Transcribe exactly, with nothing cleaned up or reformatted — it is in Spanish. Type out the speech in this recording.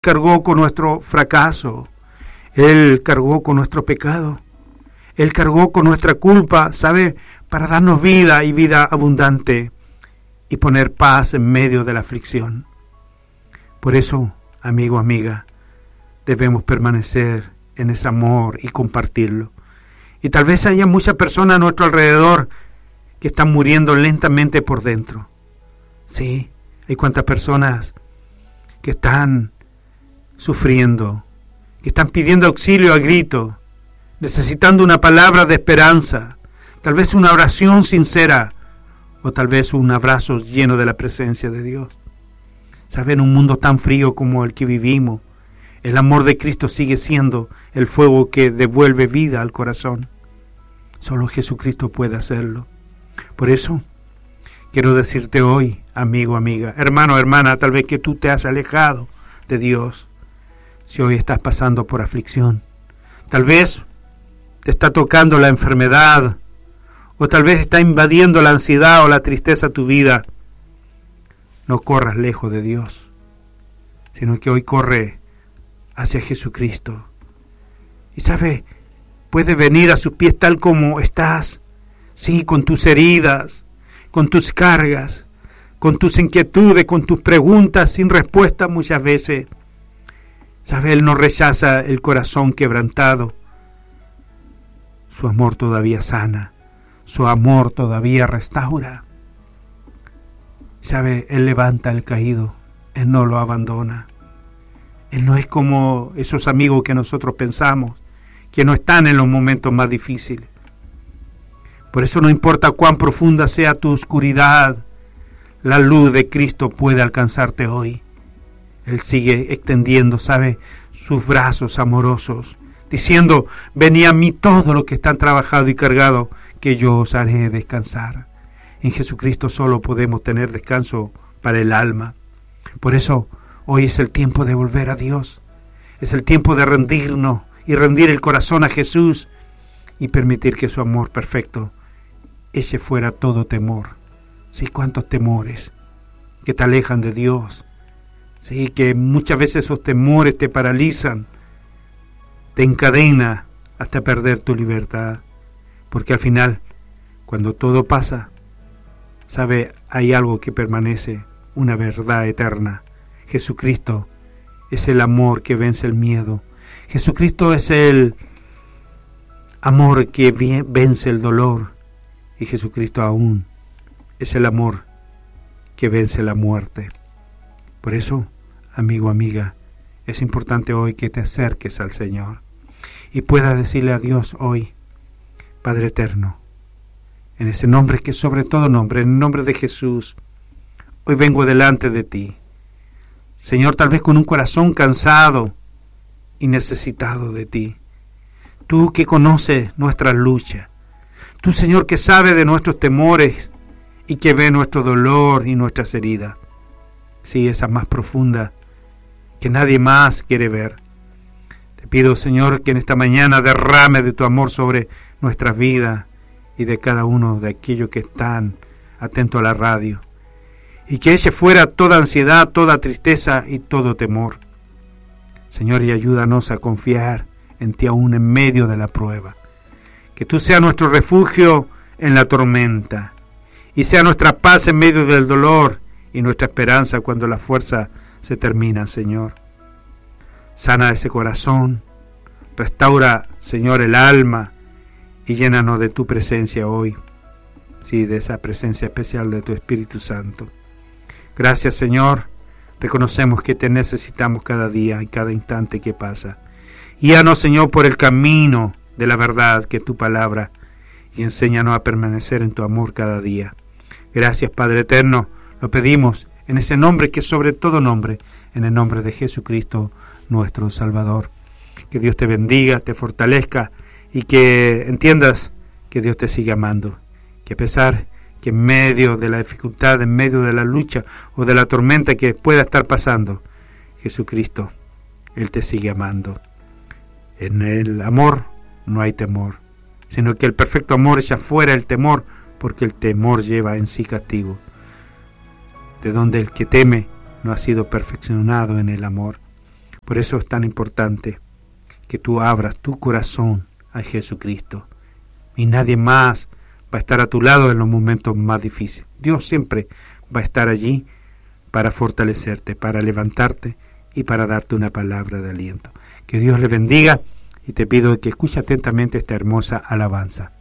cargó con nuestro fracaso, Él cargó con nuestro pecado, Él cargó con nuestra culpa, ¿sabe? Para darnos vida y vida abundante y poner paz en medio de la aflicción. Por eso, amigo, amiga, debemos permanecer en ese amor y compartirlo. Y tal vez haya muchas personas a nuestro alrededor que están muriendo lentamente por dentro. Sí, hay cuantas personas que están sufriendo, que están pidiendo auxilio a grito, necesitando una palabra de esperanza, tal vez una oración sincera, o tal vez un abrazo lleno de la presencia de Dios. ¿Saben? En un mundo tan frío como el que vivimos, el amor de Cristo sigue siendo el fuego que devuelve vida al corazón. Solo Jesucristo puede hacerlo. Por eso, quiero decirte hoy, amigo, amiga, hermano, hermana, tal vez que tú te has alejado de Dios. Si hoy estás pasando por aflicción, tal vez te está tocando la enfermedad, o tal vez está invadiendo la ansiedad o la tristeza tu vida. No corras lejos de Dios, sino que hoy corre hacia Jesucristo. Y sabe, puedes venir a sus pies tal como estás, sí, con tus heridas, con tus cargas, con tus inquietudes, con tus preguntas sin respuesta muchas veces. Sabe, Él no rechaza el corazón quebrantado. Su amor todavía sana, su amor todavía restaura. Sabe, Él levanta al caído, Él no lo abandona. Él no es como esos amigos que nosotros pensamos, que no están en los momentos más difíciles. Por eso no importa cuán profunda sea tu oscuridad, la luz de Cristo puede alcanzarte hoy. Él sigue extendiendo, ¿sabe?, sus brazos amorosos, diciendo, venid a mí todos los que están trabajados y cargados, que yo os haré descansar. En Jesucristo solo podemos tener descanso para el alma. Por eso, hoy es el tiempo de volver a Dios. Es el tiempo de rendirnos y rendir el corazón a Jesús y permitir que su amor perfecto eche fuera todo temor. Sí, cuántos temores que te alejan de Dios. Sí, que muchas veces esos temores te paralizan, te encadena hasta perder tu libertad. Porque al final, cuando todo pasa, sabe, hay algo que permanece, una verdad eterna. Jesucristo es el amor que vence el miedo. Jesucristo es el amor que vence el dolor. Y Jesucristo aún es el amor que vence la muerte. Por eso, amigo, amiga, es importante hoy que te acerques al Señor y puedas decirle a Dios hoy, Padre eterno, en ese nombre que es sobre todo nombre, en el nombre de Jesús, hoy vengo delante de ti. Señor, tal vez con un corazón cansado y necesitado de ti. Tú que conoces nuestras luchas. Tú, Señor, que sabes de nuestros temores y que ve nuestro dolor y nuestras heridas. Sí, esa más profunda que nadie más quiere ver. Te pido, Señor, que en esta mañana derrame de tu amor sobre nuestras vidas y de cada uno de aquellos que están atentos a la radio. Y que eche fuera toda ansiedad, toda tristeza y todo temor. Señor, y ayúdanos a confiar en ti aún en medio de la prueba. Que tú seas nuestro refugio en la tormenta y sea nuestra paz en medio del dolor y nuestra esperanza cuando la fuerza se termina, Señor. Sana ese corazón, restaura, Señor, el alma y llénanos de tu presencia hoy. Sí, de esa presencia especial de tu Espíritu Santo. Gracias, Señor. Reconocemos que te necesitamos cada día y cada instante que pasa. Guíanos, Señor, por el camino de la verdad que es tu palabra y enséñanos a permanecer en tu amor cada día. Gracias, Padre eterno. Lo pedimos en ese nombre que es sobre todo nombre, en el nombre de Jesucristo, nuestro Salvador. Que Dios te bendiga, te fortalezca y que entiendas que Dios te sigue amando. Que a pesar que en medio de la dificultad, en medio de la lucha o de la tormenta que pueda estar pasando, Jesucristo, Él te sigue amando. En el amor no hay temor, sino que el perfecto amor echa fuera el temor, porque el temor lleva en sí castigo, de donde el que teme no ha sido perfeccionado en el amor. Por eso es tan importante que tú abras tu corazón a Jesucristo. Y nadie más va a estar a tu lado en los momentos más difíciles. Dios siempre va a estar allí para fortalecerte, para levantarte y para darte una palabra de aliento. Que Dios le bendiga y te pido que escuche atentamente esta hermosa alabanza.